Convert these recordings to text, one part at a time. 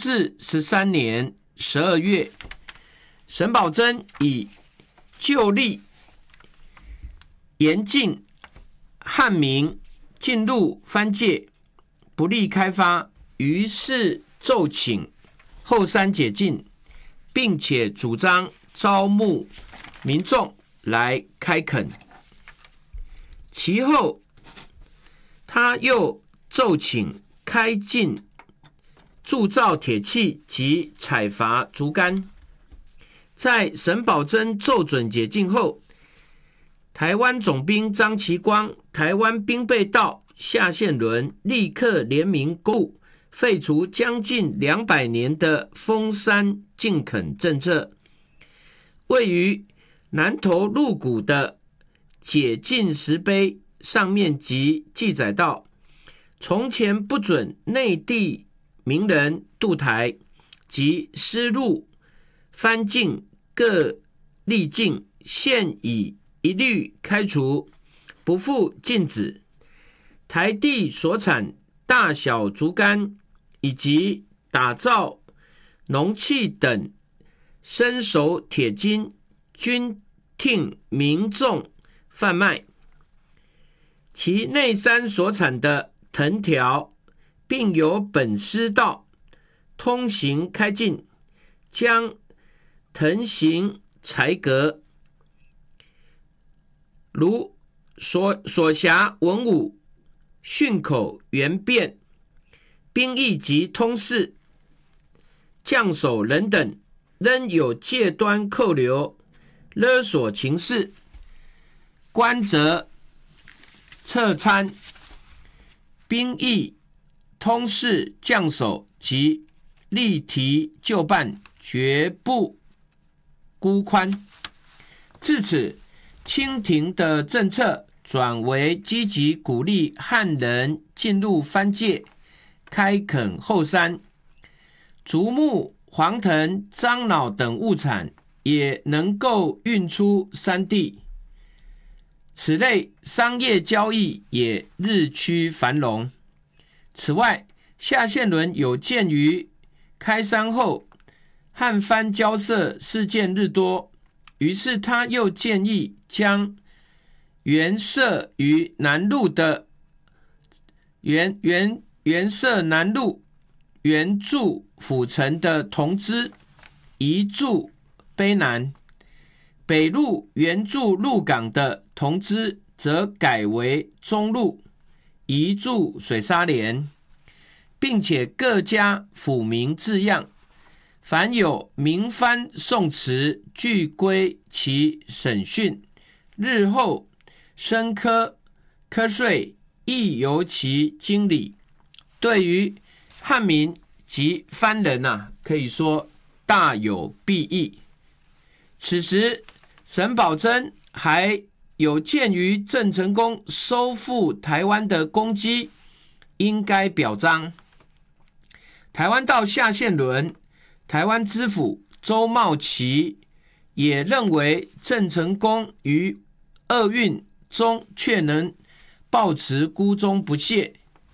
治13年12月，沈葆桢以旧例严禁汉民进入藩界，不利开发，于是奏请后山解禁，并且主张招募民众来开垦。其后他又奏请开禁铸造铁器及采伐竹竿。在沈葆桢奏准解禁后，台湾总兵张其光、台湾兵备道夏宪伦立刻联名公布废除将近200年的封山禁垦政策。位于南投鹿谷的解禁石碑上面即记载到，从前不准内地名人渡台及丝路藩境各历境，现已一律开除，不复禁止。台地所产大小竹竿以及打造农器等生熟铁筋，均听民众贩卖。其内山所产的藤条，并由本师道通行开禁，将藤行裁革，如所辖文武、训口、员变、兵役及通事、将守人等，仍有戒端扣留、勒索情事，官则撤参，兵役、通事、将守及例提就办，绝不孤宽。至此，清廷的政策转为积极鼓励汉人进入藩界，开垦后山，竹木、黄藤、樟脑等物产也能够运出山地，此类商业交易也日趋繁荣。此外，夏宪伦有鉴于开山后汉藩交涉事件日多，于是他又建议将原设于南路的原设南路原驻府城的同知移驻卑南，北路原驻鹿港的同知则改为中路移驻水沙连，并且各加府名字样，凡有民藩宋词，俱归其审讯，日后升科税亦由其经理。对于汉民及藩人可以说大有裨益。此时沈葆桢还有鉴于郑成功收复台湾的功绩，应该表彰。台湾道夏宪伦、台湾知府周茂奇也认为郑成功于厄运中却能抱持孤忠不懈，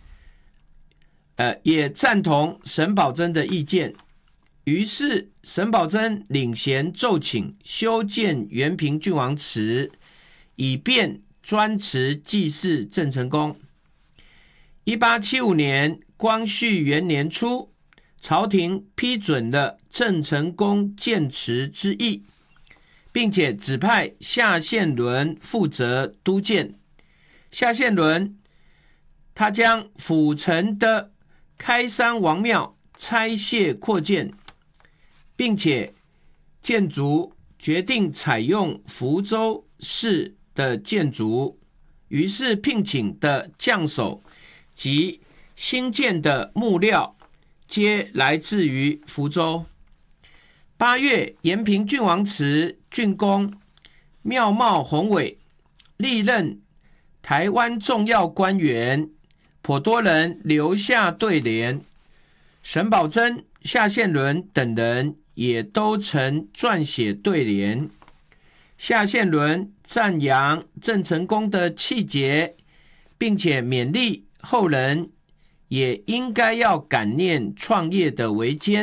也赞同沈葆桢的意见。于是沈葆桢领衔奏请修建延平郡王祠，以便专祠祭祀郑成功。1875年光绪元年初，朝廷批准了郑成功建祠之意，并且指派夏宪伦负责督建。夏宪伦他将府城的开山王庙拆卸扩建，并且建筑决定采用福州式的建筑，于是聘请的匠手及新建的木料皆来自于福州。8月，延平郡王祠竣工，庙貌宏伟，历任台湾重要官员颇多人留下对联，沈葆桢、夏宪伦等人也都曾撰写对联。夏宪伦赞扬郑成功的气节，并且勉励后人也应该要感念创业的维艰。